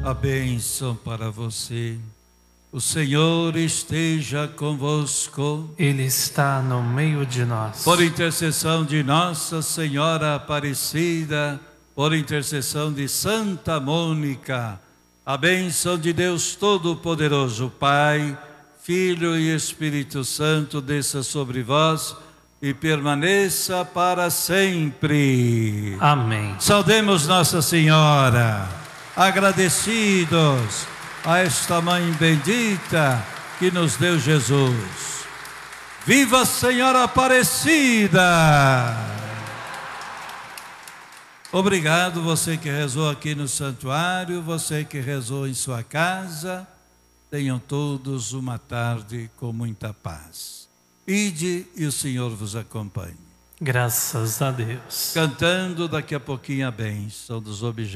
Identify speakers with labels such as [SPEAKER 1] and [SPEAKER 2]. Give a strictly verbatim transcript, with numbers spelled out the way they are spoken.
[SPEAKER 1] A bênção para você. O Senhor esteja convosco.
[SPEAKER 2] Ele está no meio de nós.
[SPEAKER 1] Por intercessão de Nossa Senhora Aparecida, por intercessão de Santa Mônica, a bênção de Deus Todo-Poderoso, Pai, Filho e Espírito Santo, desça sobre vós e permaneça para sempre.
[SPEAKER 2] Amém.
[SPEAKER 1] Saudemos Nossa Senhora, agradecidos a esta Mãe bendita que nos deu Jesus. Viva a Senhora Aparecida! Obrigado você que rezou aqui no santuário, você que rezou em sua casa. Tenham todos uma tarde com muita paz. Ide e o Senhor vos acompanhe.
[SPEAKER 2] Graças a Deus.
[SPEAKER 1] Cantando daqui a pouquinho a bênção dos objetos.